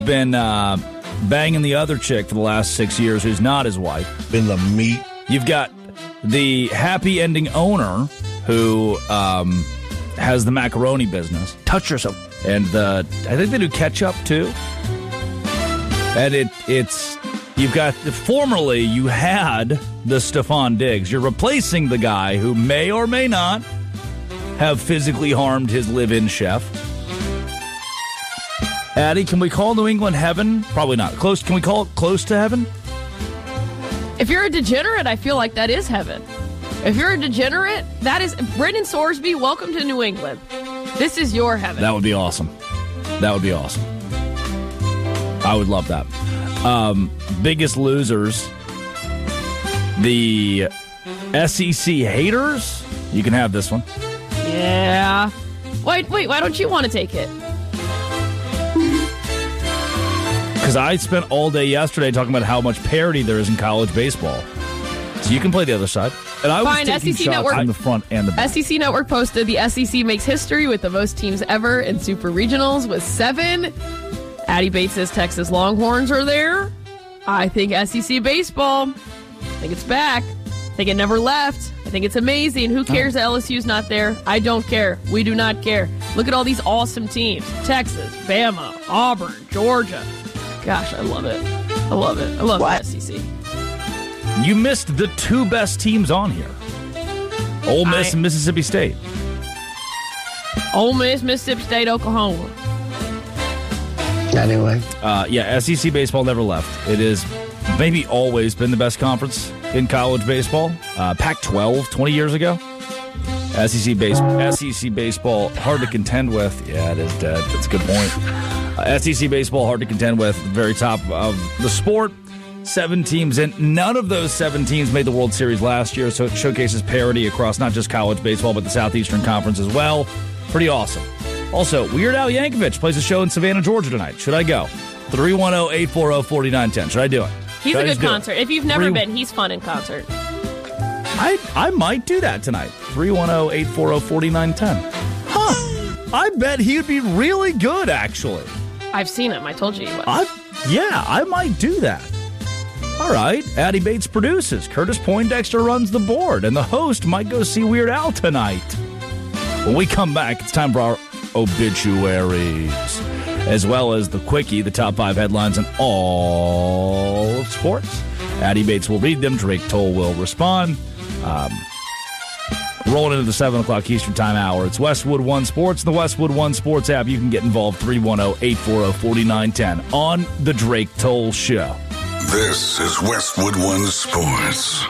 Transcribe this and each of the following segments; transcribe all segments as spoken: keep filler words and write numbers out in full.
been uh, banging the other chick for the last six years who's not his wife. Been the meat. You've got the happy ending owner who um, has the macaroni business. Touch yourself. And the, I think they do ketchup too. And it it's, you've got, formerly you had the Stefan Diggs. You're replacing the guy who may or may not have physically harmed his live-in chef. Addie, can we call New England heaven? Probably not. Close. Can we call it close to heaven? If you're a degenerate, I feel like that is heaven. If you're a degenerate, that is... Brendan Sorsby, welcome to New England. This is your heaven. That would be awesome. That would be awesome. I would love that. Um, biggest losers. The S E C haters. You can have this one. Yeah. Wait, wait, why don't you want to take it? Because I spent all day yesterday talking about how much parity there is in college baseball. So you can play the other side. And I was Fine, taking S E C shots Network, on the front and the back. S E C Network posted the S E C makes history with the most teams ever in Super Regionals with seven. Addie Bates says Texas Longhorns are there. I think S E C baseball. I think it's back. I think it never left. I think it's amazing. Who cares that L S U's not there? I don't care. We do not care. Look at all these awesome teams. Texas, Bama, Auburn, Georgia. Gosh, I love it. I love it. I love what? the S E C. You missed the two best teams on here. Ole Miss I, and Mississippi State. Ole Miss, Mississippi State, Oklahoma. Anyway. Uh, yeah, S E C baseball never left. It is maybe always been the best conference in college baseball. Uh, Pac twelve, twenty years ago. S E C, base, S E C baseball, hard to contend with. Yeah, it is dead. That's a good point. Uh, S E C baseball, hard to contend with. Very top of the sport. Seven teams in. None of those seven teams made the World Series last year, so it showcases parity across not just college baseball, but the Southeastern Conference as well. Pretty awesome. Also, Weird Al Yankovic plays a show in Savannah, Georgia tonight. Should I go? three one zero, eight four zero, four nine one zero. Should I do it? He's Should a good concert. If you've never Three... been, he's fun in concert. I I might do that tonight. three one zero, eight four zero, four nine one zero. Huh. I bet he would be really good, actually. I've seen him. I told you he was. I, yeah, I might do that. All right. Addie Bates produces. Curtis Poindexter runs the board. And the host might go see Weird Al tonight. When we come back, it's time for our obituaries, as well as the quickie, the top five headlines in all of sports. Addie Bates will read them. Drake Toll will respond. Um, rolling into the seven o'clock Eastern Time hour. It's Westwood One Sports, the Westwood One Sports app. You can get involved. three one zero, eight four zero, four nine one zero on the Drake Toll Show. This is Westwood One Sports.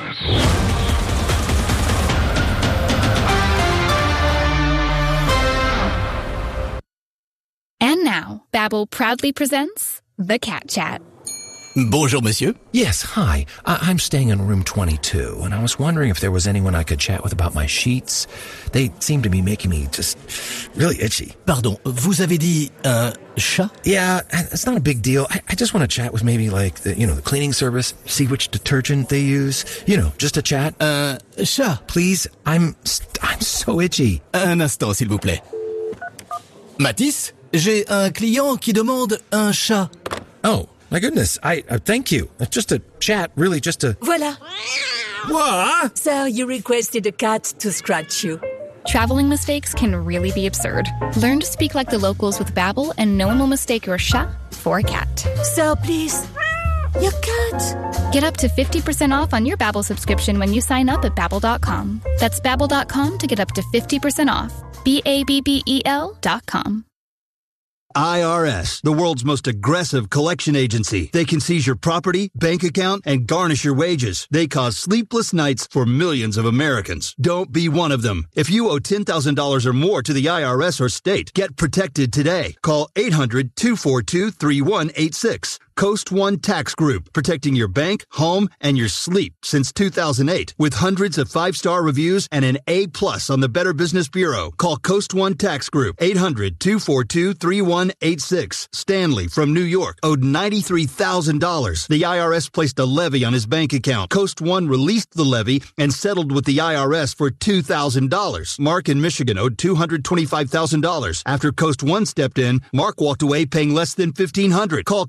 And now, Babbel proudly presents The Cat Chat. Bonjour, monsieur. Yes, hi. I- I'm staying in room twenty-two, and I was wondering if there was anyone I could chat with about my sheets. They seem to be making me just really itchy. Pardon, vous avez dit un chat? Yeah, it's not a big deal. I, I just want to chat with maybe like the, you know, the cleaning service, see which detergent they use. You know, just a chat. Un chat? Please, I'm I'm so itchy. Un instant, s'il vous plaît. Mathis, j'ai un client qui demande un chat. Oh. My goodness, I uh, thank you. It's just a chat, really just a... Voila. What? Sir, you requested a cat to scratch you. Traveling mistakes can really be absurd. Learn to speak like the locals with Babbel, and no one will mistake your chat for a cat. Sir, please. Your cat. Get up to fifty percent off on your Babbel subscription when you sign up at Babbel dot com. That's Babbel dot com to get up to fifty percent off. B A B B E L dot com. I R S, the world's most aggressive collection agency. They can seize your property, bank account, and garnish your wages. They cause sleepless nights for millions of Americans. Don't be one of them. If you owe ten thousand dollars or more to the I R S or state, get protected today. Call eight hundred, two four two, three one eight six. Coast One Tax Group, protecting your bank, home, and your sleep since two thousand eight. With hundreds of five-star reviews and an A plus on the Better Business Bureau. Call Coast One Tax Group, eight hundred, two four two, three one eight six. Stanley from New York owed ninety-three thousand dollars. The I R S placed a levy on his bank account. Coast One released the levy and settled with the I R S for two thousand dollars. Mark in Michigan owed two hundred twenty-five thousand dollars. After Coast One stepped in, Mark walked away paying less than fifteen hundred dollars. Call